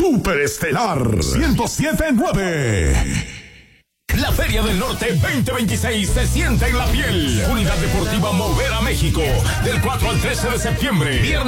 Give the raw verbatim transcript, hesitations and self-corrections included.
Superestelar ciento siete punto nueve. La Feria del Norte veinte veintiséis se siente en la piel. Unidad Deportiva Mover a México. Del cuatro al trece de septiembre. Viernes